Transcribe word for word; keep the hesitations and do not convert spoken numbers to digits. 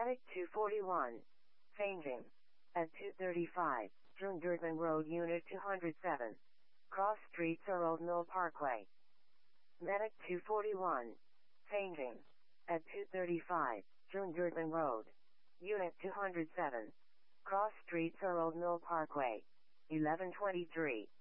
Medic two forty-one. Changing. At two thirty-five, Drumdurban Road Unit two oh seven. Cross Street or Old Mill Parkway. Medic two forty-one. Changing. At two thirty-five, Drumdurban Road. Unit two oh seven. Cross Street or Old Mill Parkway. eleven twenty-three.